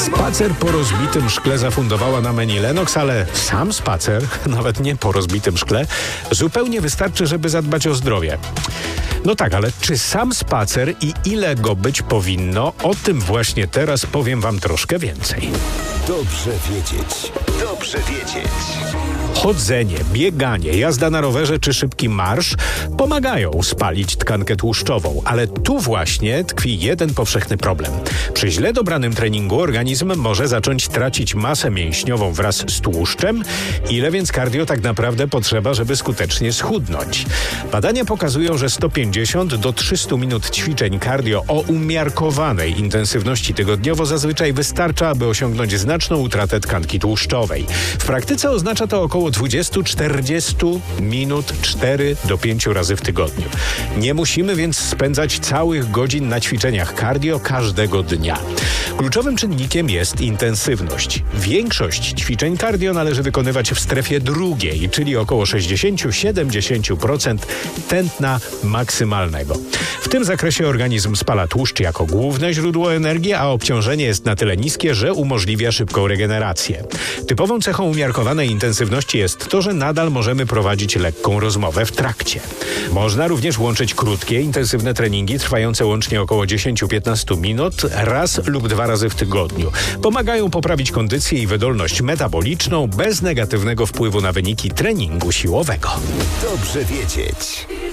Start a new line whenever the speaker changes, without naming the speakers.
Spacer po rozbitym szkle zafundowała nam Annie Lennox, ale sam spacer, nawet nie po rozbitym szkle, zupełnie wystarczy, żeby zadbać o zdrowie. No tak, ale czy sam spacer i ile go być powinno? O tym właśnie teraz powiem wam troszkę więcej.
Dobrze wiedzieć. Dobrze wiedzieć.
Chodzenie, bieganie, jazda na rowerze czy szybki marsz pomagają spalić tkankę tłuszczową, ale tu właśnie tkwi jeden powszechny problem. Przy źle dobranym treningu organizm może zacząć tracić masę mięśniową wraz z tłuszczem. Ile więc cardio tak naprawdę potrzeba, żeby skutecznie schudnąć? Badania pokazują, że 150 do 300 minut ćwiczeń cardio o umiarkowanej intensywności tygodniowo zazwyczaj wystarcza, aby osiągnąć znaczną utratę tkanki tłuszczowej. W praktyce oznacza to około 20-40 minut 4 do 5 razy w tygodniu. Nie musimy więc spędzać całych godzin na ćwiczeniach cardio każdego dnia. Kluczowym czynnikiem jest intensywność. Większość ćwiczeń cardio należy wykonywać w strefie drugiej, czyli około 60-70% tętna maksymalnego. W tym zakresie organizm spala tłuszcz jako główne źródło energii, a obciążenie jest na tyle niskie, że umożliwia szybką regenerację. Typową cechą umiarkowanej intensywności jest to, że nadal możemy prowadzić lekką rozmowę w trakcie. Można również łączyć krótkie, intensywne treningi trwające łącznie około 10-15 minut raz lub 2 razy w tygodniu. Pomagają poprawić kondycję i wydolność metaboliczną bez negatywnego wpływu na wyniki treningu siłowego.
Dobrze wiedzieć.